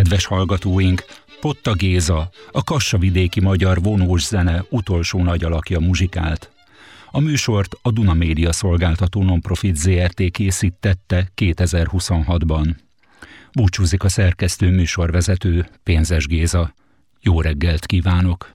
Kedves hallgatóink, Potta Géza, a kassavidéki magyar vonós zene utolsó nagy alakja muzsikált. A műsort a Duna Média Szolgáltató Nonprofit Zrt. Készítette 2026-ban. Búcsúzik a szerkesztő műsorvezető, Pénzes Géza. Jó reggelt kívánok!